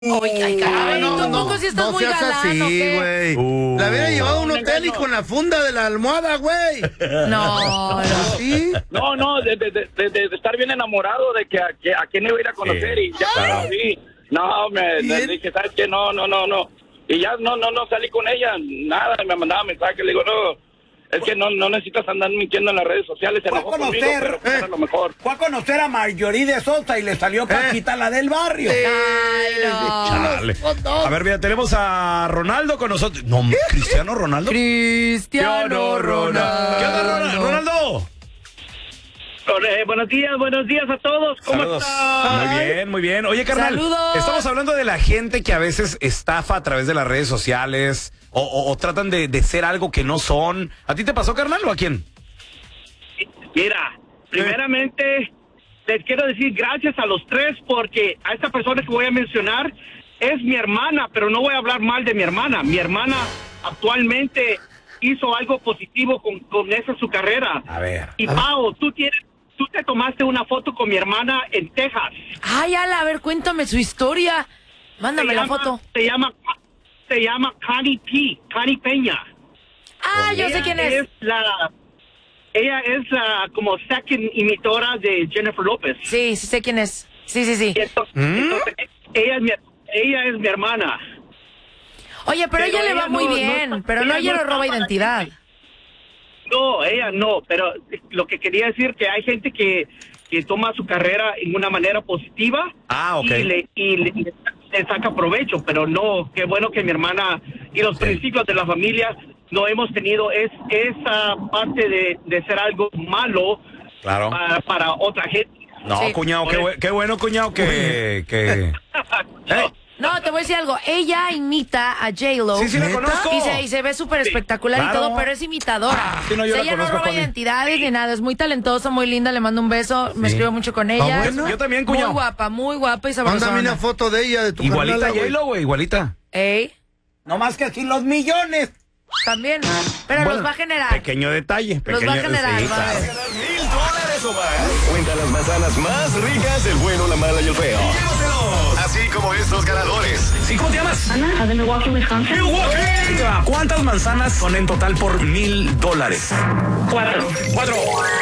Ay, caray, tampoco si estás muy seas galán, ¿o así, qué? güey. La hubiera llevado a un hotel y con la funda de la almohada, güey. No. ¿Sí? No, de estar bien enamorado de que a quién iba a ir a conocer y ya, sí. No, me dije, ¿sabes qué? No. Y ya no salí con ella, nada, me mandaba mensajes, le digo, no. Es que no necesitas andar mintiendo en las redes sociales. Fue a lo mejor. Fue a conocer a Marjorie de Sosa y le salió Paquita, la del barrio. Ay, no. Chale. A ver, mira, tenemos a Ronaldo con nosotros. No, ¿Cristiano Ronaldo? Cristiano Ronaldo. ¿Qué onda, Ronaldo? Buenos días a todos. ¿Cómo están? Muy bien. Oye, carnal, Saludos. estamos hablando de la gente que a veces estafa a través de las redes sociales o tratan de ser algo que no son. ¿A ti te pasó, carnal, o a quién? Mira, primeramente les quiero decir gracias a los tres porque a esta persona que voy a mencionar es mi hermana, pero no voy a hablar mal de mi hermana. Mi hermana actualmente hizo algo positivo con esa su carrera. A ver. Y Pao, tú te tomaste una foto con mi hermana en Texas. Ay, Ala, a ver, cuéntame su historia. Mándame la foto. Se llama Connie Peña. Ah, yo sé quién es. Ella es la como second imitora de Jennifer López. Sí, sé quién es. Sí. Entonces, ella es mi hermana. Oye, pero ella le va muy bien, pero no, ella no roba identidad. No, ella no, pero lo que quería decir que hay gente que toma su carrera en una manera positiva. Ok. y le saca provecho, pero no, qué bueno que mi hermana y los principios de la familia no hemos tenido esa parte de ser algo malo. Claro. Para otra gente. No, Sí. cuñado, qué bueno, cuñado, que... No, te voy a decir algo. Ella imita a J-Lo. Sí, la conozco. Y se ve súper espectacular Claro. y todo, pero es imitadora. Sí, no, yo O sea, la ella no conozco, roba Connie. identidades ni nada. Es muy talentosa, muy linda. Le mando un beso. Me escribo mucho con ella. bueno. Yo también, cuñado. Muy guapa y sabrosona. Mándame una foto de ella, de tu Igualita carnala, güey. J-Lo, güey, igualita. Ey, No más que sin los millones. también. Pero Bueno, los va a generar. Pequeño detalle. Los va a generar, sí, va a claro. ver. $1,000 o más. Cuenta las manzanas más ricas del bueno, la mala y el feo. Llévatelos. Así como estos ganadores. ¿Sí, cómo te llamas? Ana, de Milwaukee, Wisconsin. ¿Cuántas manzanas son en total por $1,000? 4. 4.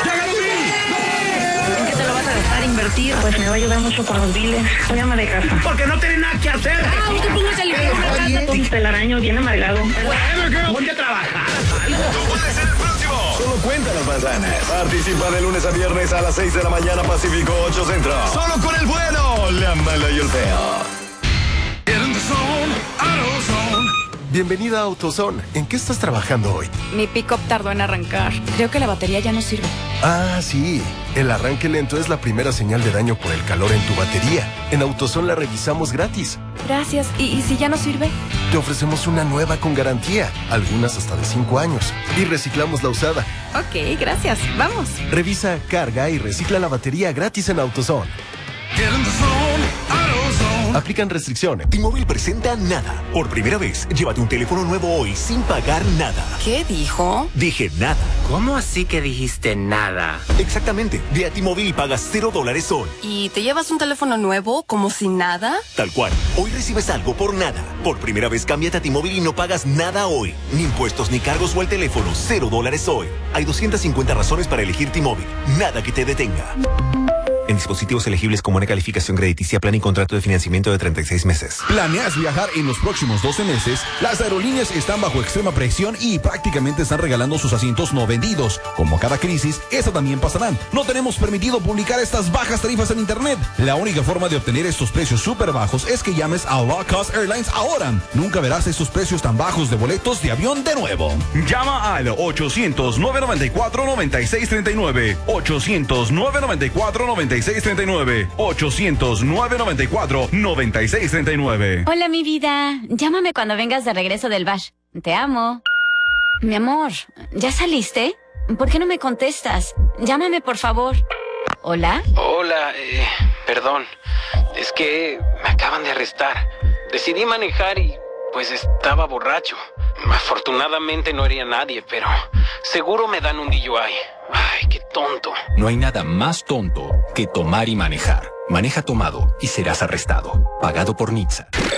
¿En qué te lo vas a gastar? ¿Invertir? Pues me va a ayudar mucho con los biles. Soy ama de casa. Porque no tiene nada que hacer. Ah, usted póngase a limpiar una casa. Un telaraño bien amargado. Ponte a trabajar. Tú puedes ser el próximo. Solo cuenta las manzanas. Participa de lunes a viernes a las 6 de la mañana Pacífico 8 Centro. Solo con el bueno, la mala y el feo. Bienvenida a AutoZone. ¿En qué estás trabajando hoy? Mi pick-up tardó en arrancar. Creo que la batería ya no sirve. Ah, sí. El arranque lento es la primera señal de daño por el calor en tu batería. En AutoZone la revisamos gratis. Gracias. ¿Y si ya no sirve? Te ofrecemos una nueva con garantía, algunas hasta de 5 años. Y reciclamos la usada. Ok, gracias. Vamos. Revisa, carga y recicla la batería gratis en AutoZone. Aplican restricciones. T-Mobile presenta Nada. Por primera vez, llévate un teléfono nuevo hoy sin pagar nada. ¿Qué dijo? Dije nada. ¿Cómo así que dijiste nada? Exactamente. Ve a T-Mobile y pagas $0 hoy. ¿Y te llevas un teléfono nuevo como si nada? Tal cual. Hoy recibes algo por nada. Por primera vez, cámbiate a T-Mobile y no pagas nada hoy. Ni impuestos ni cargos o al teléfono. $0 hoy. Hay 250 razones para elegir T-Mobile. Nada que te detenga. En dispositivos elegibles con buena calificación crediticia, plan y contrato de financiamiento de 36 meses. ¿Planeas viajar en los próximos 12 meses? Las aerolíneas están bajo extrema presión y prácticamente están regalando sus asientos no vendidos. Como cada crisis, esa también pasará. No tenemos permitido publicar estas bajas tarifas en internet. La única forma de obtener estos precios súper bajos es que llames a Low Cost Airlines ahora. Nunca verás estos precios tan bajos de boletos de avión de nuevo. Llama al 800-994-9639. 800-994-9639. 800-994-9639. Hola, mi vida. Llámame cuando vengas de regreso del bash. Te amo. Mi amor, ¿ya saliste? ¿Por qué no me contestas? Llámame, por favor. ¿Hola? Hola, perdón. Es que me acaban de arrestar. Decidí manejar y pues estaba borracho. Afortunadamente no hería a nadie, pero seguro me dan un DUI. Ay, qué tonto. No hay nada más tonto que tomar y manejar. Maneja tomado y serás arrestado. Pagado por NHTSA.